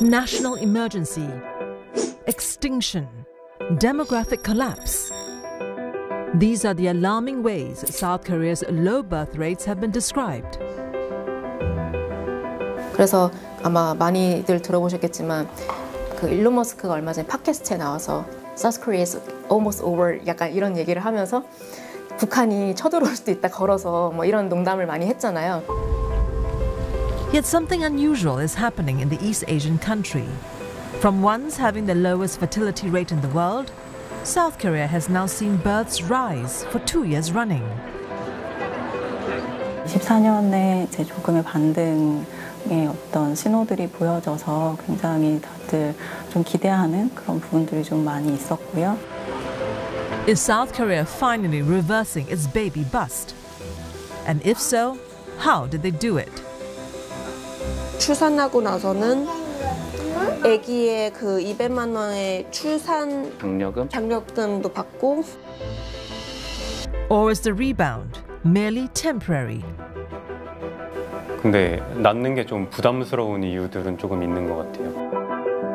National emergency, extinction, demographic collapse. These are the alarming ways South Korea's low birth rates have been described. 그래서 아마 많이들 들어보셨겠지만 그 일론 머스크가 얼마 전에 팟캐스트에 나와서 South Korea is almost over 약간 이런 얘기를 하면서 북한이 쳐들어올 수도 있다 걸어서 뭐 이런 농담을 많이 했잖아요. Yet something unusual is happening in the East Asian country. From once having the lowest fertility rate in the world, South Korea has now seen births rise for 2 years running. 24년에 이제 조금의 반등의 어떤 신호들이 보여져서 굉장히 다들 좀 기대하는 그런 부분들이 좀 많이 있었고요. Is South Korea finally reversing its baby bust? And if so, how did they do it? 출산하고 나서는 아기의 그 200만 원의 출산 장려금도 받고. Or is the rebound merely temporary? 근데 낳는 게 좀 부담스러운 이유들은 조금 있는 것 같아요.